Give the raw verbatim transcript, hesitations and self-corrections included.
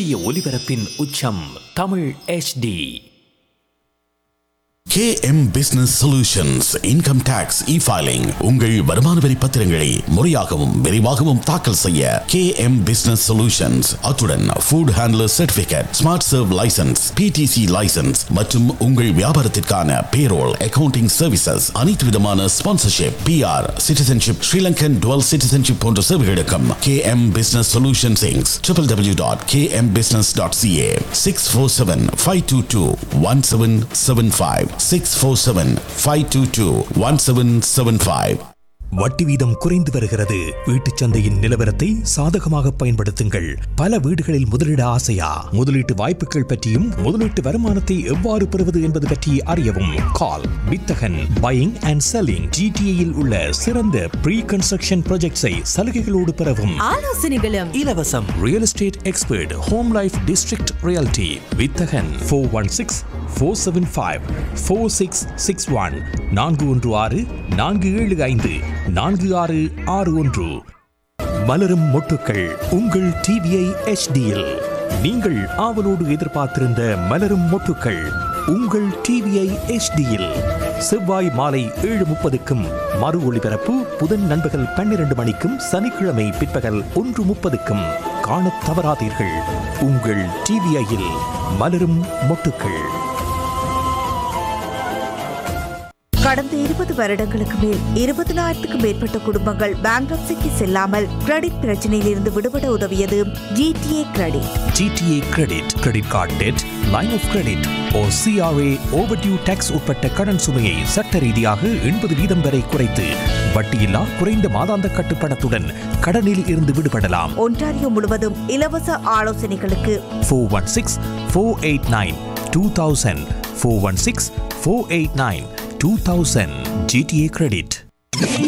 சூரிய ஒளிபரப்பின் உச்சம் Tamil H D. K M Business Solutions Income Tax E-Filing உங்கள் வருமான வரி பத்திரங்களை முறையாகவும் விரைவாகவும் தாக்கல் செய்ய K M Business Solutions அத்துடன் Food Handler Certificate, Smart Serve License, P T C License மற்றும் உங்கள் வியாபாரத்திற்கான Payroll, Accounting Services, அனைத்து விதமான Sponsorship, P R, Citizenship, Sri Lankan Dual Citizenship போன்ற சேவைகளுக்கும் K M Business Solutions Incorporated w w w dot k m business dot c a six four seven, five two two, one seven seven five six four seven, five two two, one seven seven five. வட்டி வீதம் குறைந்து வருகிறது. வீட்டுச் சந்தையின் நிலவரத்தை சாதகமாக பயன்படுத்துங்கள். பல வீடுகளில் முதலீடு ஆசையா? முதலீட்டு வாய்ப்புகள் பற்றியும் முதலீட்டு வருமானத்தை எவ்வாறு பெறுவது என்பது பற்றி அறியவும் கால் வித்தகன் பையிங் அண்ட் செல்லிங் ஜிடிஏயில் உள்ள சிறந்த ப்ரீ கன்ஸ்ட்ரக்ஷன் ப்ராஜெக்ட்ஸை சலுகைகளோடு பெறவும் ஆலோசனைகளும் இலவசம். Real estate expert home life district reality வித்தகன் four one six four seven five four six six one நான்கு ஒன்று ஆறு நான்கு ஏழு ஐந்து நான்கு ஆறு ஆறு ஒன்று. மலரும் மொட்டுக்கள் உங்கள் டிவிஐ எச் டியில் நீங்கள் ஆவலோடு எதிர்பார்த்திருந்த மலரும் மொட்டுக்கள் உங்கள் டிவிஐ எச் டியில் செவ்வாய் மாலை ஏழு முப்பதுக்கும் மறு ஒளிபரப்பு புதன் நண்பகல் பன்னிரண்டு மணிக்கும் சனிக்கிழமை பிற்பகல் ஒன்று முப்பதுக்கும் காணத் தவறாதீர்கள். உங்கள் டிவிஐயில் மலரும் மொட்டுக்கள். கடந்த இருபது வருடங்களுக்கு மேல் இருபதினாயிரத்துக்கும் மேற்பட்ட குடும்பங்கள் பேங்க்ரப்சிக்கு செல்லாமல் கிரெடிட் பிரச்சனையில் இருந்து விடுபட உதவியது GTA credit. GTA credit credit card dead, line of credit O CRA overdue tax உட்பட்ட கடன் சுமையை சட்ட ரீதியாக எண்பது வீதம் வரை குறைத்து வட்டியில்லா குறைந்த மாதாந்த கட்டுப்பணத்துடன் கடனில் இருந்து விடுபடலாம். ஒன்டாரியோ முழுவதும் இலவச ஆலோசனைகளுக்கு four one six four eight nine two thousand four one six four eight nine two thousand G T A credit.